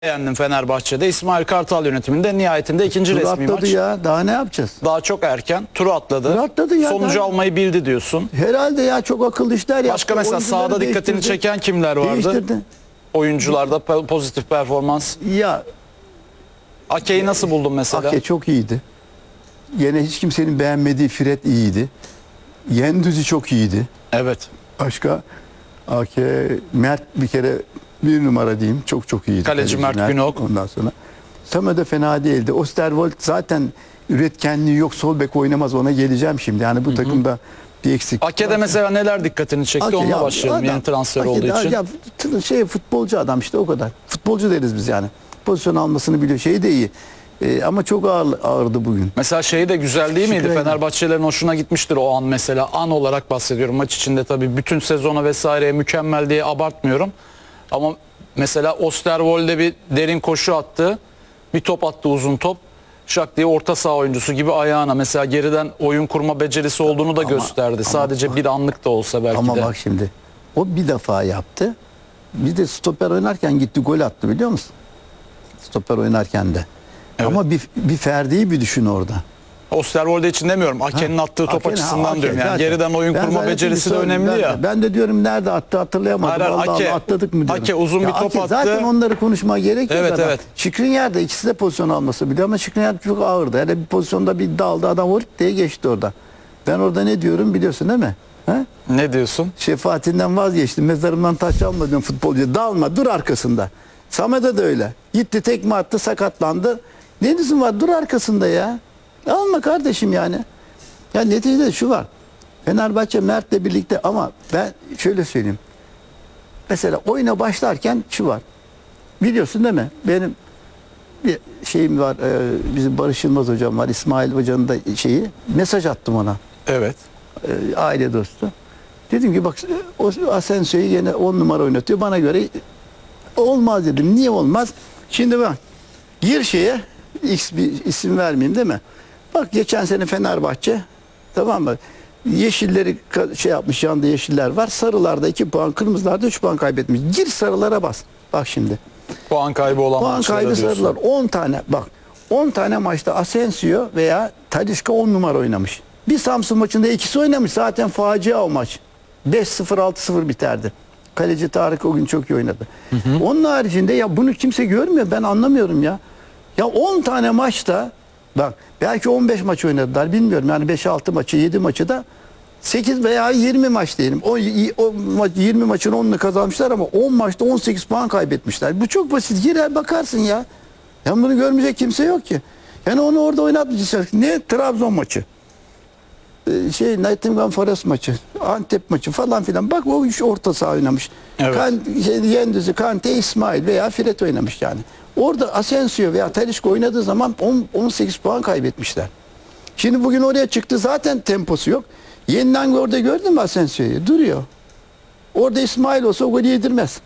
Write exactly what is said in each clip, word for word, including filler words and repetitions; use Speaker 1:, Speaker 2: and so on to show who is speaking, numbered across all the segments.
Speaker 1: Beğendim Fenerbahçe'de. İsmail Kartal yönetiminde nihayetinde ikinci
Speaker 2: Tur
Speaker 1: resmi
Speaker 2: atladı
Speaker 1: maç.
Speaker 2: ya. Daha ne yapacağız?
Speaker 1: Daha çok erken. Turu atladı.
Speaker 2: Tur atladı ya.
Speaker 1: Sonucu
Speaker 2: Daha...
Speaker 1: almayı bildi diyorsun.
Speaker 2: Herhalde ya, çok akıllı işler yaptı.
Speaker 1: Başka mesela
Speaker 2: Oyuncuları
Speaker 1: sahada dikkatini
Speaker 2: değiştirdi.
Speaker 1: çeken kimler vardı?
Speaker 2: Değiştirdi.
Speaker 1: Oyuncularda pe- pozitif performans.
Speaker 2: Ya
Speaker 1: Ake'yi nasıl buldun mesela?
Speaker 2: Ake çok iyiydi. Yine hiç kimsenin beğenmediği Fred iyiydi. Yendüzü çok iyiydi.
Speaker 1: Evet.
Speaker 2: Başka Ake, Mert bir kere bir numara diyeyim. Çok çok iyiydi.
Speaker 1: Kaleci Mert Günok.
Speaker 2: Ondan sonra Samet de fena değildi. Osterwold zaten üretkenliği yok. Sol bek oynamaz, ona geleceğim şimdi. Yani bu hı hı. takımda bir eksik.
Speaker 1: Ake'de mesela neler dikkatini çekti?
Speaker 2: Ake,
Speaker 1: Onunla
Speaker 2: ya,
Speaker 1: başlayalım.
Speaker 2: adam,
Speaker 1: Yeni transfer
Speaker 2: Ake,
Speaker 1: olduğu için.
Speaker 2: Ya, şey futbolcu adam işte, o kadar. Futbolcu deriz biz yani. Pozisyon almasını biliyor. Şey de iyi. Ee, ama çok ağır, ağırdı bugün.
Speaker 1: Mesela şey de güzel değil miydi?
Speaker 2: Şükrü
Speaker 1: Fenerbahçelerin hoşuna gitmiştir o an mesela. An olarak bahsediyorum. Maç içinde tabii bütün sezona vesaireye mükemmel diye abartmıyorum. Ama mesela Osterwold'e bir derin koşu attı. Bir top attı, uzun top. Şak diye orta saha oyuncusu gibi ayağına. Mesela geriden oyun kurma becerisi olduğunu da
Speaker 2: ama,
Speaker 1: gösterdi.
Speaker 2: Ama,
Speaker 1: Sadece
Speaker 2: bak,
Speaker 1: bir anlık da olsa belki
Speaker 2: ama
Speaker 1: de.
Speaker 2: Ama bak şimdi. O bir defa yaptı. Bir de stoper oynarken gitti gol attı, biliyor musun? Stoper oynarken de. Evet. Ama bir, bir Ferdi'yi bir düşün orada.
Speaker 1: Osterwolde için demiyorum. Ake'nin attığı top
Speaker 2: Ake'nin,
Speaker 1: açısından
Speaker 2: ha,
Speaker 1: diyorum. Yani
Speaker 2: zaten.
Speaker 1: geriden oyun
Speaker 2: Ben
Speaker 1: kurma becerisi de önemli
Speaker 2: ben
Speaker 1: ya.
Speaker 2: De, ben de diyorum nerede attı hatırlayamadım.
Speaker 1: Hayır,
Speaker 2: Allah
Speaker 1: Ake,
Speaker 2: Allah, atladık mı diyorum.
Speaker 1: Ake uzun
Speaker 2: ya
Speaker 1: bir top
Speaker 2: Ake,
Speaker 1: attı.
Speaker 2: Zaten onları konuşmaya gerek yok.
Speaker 1: Evet,
Speaker 2: adam.
Speaker 1: evet.
Speaker 2: Skriniar da ikisi de pozisyon alması biliyor ama Skriniar çok ağırdı. Hele bir pozisyonda bir daldı, adam vurup diye geçti orada. Ben orada ne diyorum biliyorsun değil mi? He?
Speaker 1: Ne diyorsun?
Speaker 2: Şefaatinden vazgeçtim. Mezarımdan taş alma diyorum futbolcuya. Dalma, dur arkasında. Samet'e de öyle. Gitti tekme attı, sakatlandı. Ne diyorsun var? Dur arkasında ya. Alma kardeşim yani. Ya neticede şu var. Fenerbahçe Mert'le birlikte, ama ben şöyle söyleyeyim. Mesela oyuna başlarken şu var. Biliyorsun değil mi? Benim bir şeyim var. E, bizim Barış Yılmaz hocam var. İsmail hocanın da şeyi. Mesaj attım ona.
Speaker 1: Evet.
Speaker 2: E, aile dostu. Dedim ki bak, o Asensio'yu yine on numara oynatıyor. Bana göre olmaz dedim. Niye olmaz? Şimdi bak, gir şeye, X bir isim vermeyeyim değil mi? Bak geçen sene Fenerbahçe, tamam mı? Yeşilleri şey yapmış, yanında yeşiller var. Sarılarda iki puan, kırmızılarda üç puan kaybetmiş. Gir sarılara bas. Bak şimdi.
Speaker 1: Puan kaybı olan
Speaker 2: Puan kaybı sarılar. on tane bak. on tane maçta Asensio veya Talisca on numara oynamış. Bir Samsun maçında ikisi oynamış. Zaten facia o maç. beş sıfır altı sıfır biterdi. Kaleci Tarık o gün çok iyi oynadı. Hı hı. Onun haricinde ya bunu kimse görmüyor. Ben anlamıyorum ya. Ya on tane maçta bak, belki on beş maç oynadılar bilmiyorum. Yani beş altı maçı, yedi maçı da sekiz veya yirmi maç diyelim. O, o maç, yirmi maçın onunu kazanmışlar ama on maçta on sekiz puan kaybetmişler. Bu çok basit. Girer bakarsın ya. Yani bunu görmeyecek kimse yok ki. Yani onu orada oynatmayacak. Ne? Trabzon maçı. Ee, şey Nottingham Forest maçı, Antep maçı falan filan. Bak o iş orta saha oynamış.
Speaker 1: Evet.
Speaker 2: Kan, şey, Yendüzü, Kante, İsmail veya Fred oynamış yani. Orada Asensio veya Talisca oynadığı zaman on on sekiz puan kaybetmişler. Şimdi bugün oraya çıktı, zaten temposu yok. Yeniden orada gördün mü Asensio'yu? Duruyor. Orada İsmail olsa o golü yedirmez.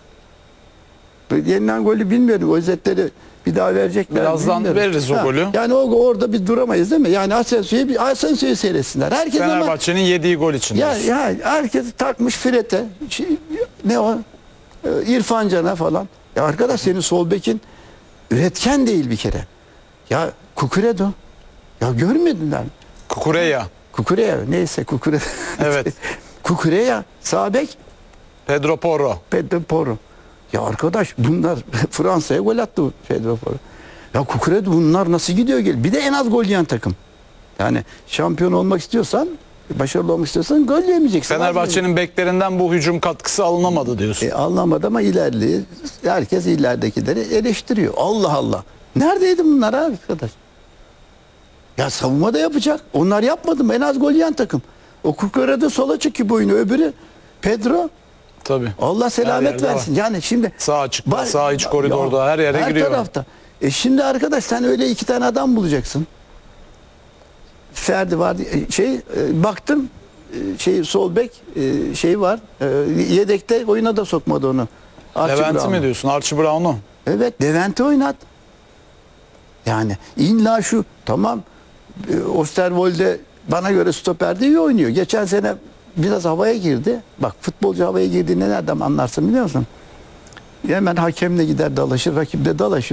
Speaker 2: Yeniden golü bilmiyorum. O özetleri bir daha verecekler.
Speaker 1: Birazdan
Speaker 2: bilmiyorum.
Speaker 1: veririz o
Speaker 2: ha,
Speaker 1: golü.
Speaker 2: Yani o orada bir duramayız değil mi? Yani Asensio'yu bir Asensio'yu seyretsinler. Herkes ama
Speaker 1: Fenerbahçe'nin yediği gol için.
Speaker 2: ya, ya herkes takmış Fred'e. Şey, ne o? Ee, İrfan Can'a falan. Ya arkadaş, senin sol bekin üretken değil bir kere. Ya Kukuredo. Ya görmediler mi?
Speaker 1: Kukureya.
Speaker 2: Kukureya neyse Kukureya.
Speaker 1: Evet.
Speaker 2: Kukureya sağ bek,
Speaker 1: Pedro Porro.
Speaker 2: Pedro Porro. Ya arkadaş, bunlar Fransa'ya gol attı Pedro Porro. Ya Kukuredo, bunlar nasıl gidiyor gel? Bir de en az gol yiyen takım. Yani şampiyon olmak istiyorsan, başarılı olmak istiyorsan gol yemeyeceksin.
Speaker 1: Fenerbahçe'nin beklerinden bu hücum katkısı alınamadı diyorsun.
Speaker 2: E, anlamadı ama ilerliyor. Herkes ileridekileri eleştiriyor. Allah Allah. Neredeydi bunlar abi arkadaş? Ya savunma da yapacak. Onlar yapmadı mı? En az gol yiyen takım. O Kukuredo sola çıkıyor boyunu. Öbürü Pedro.
Speaker 1: Tabii.
Speaker 2: Allah selamet
Speaker 1: Her
Speaker 2: versin. Yani şimdi
Speaker 1: sağ açıkta, sağ iç koridorda, her yere
Speaker 2: her
Speaker 1: giriyor.
Speaker 2: Her tarafta. E şimdi arkadaş, sen öyle iki tane adam bulacaksın. Ferdi var. Şey e, baktım e, şey sol bek e, şey var. E, yedekte oyuna da sokmadı onu.
Speaker 1: Levent'i mi diyorsun? Archie Brown'u.
Speaker 2: Evet, Levent'i oynat. Yani illa şu tamam, e, Osterwolde bana göre stoperde iyi oynuyor. Geçen sene biraz havaya girdi. Bak, futbolcu havaya girdiğini nereden anlarsın biliyor musun? Hemen hakemle gider dalaşır, rakip de dalaşır.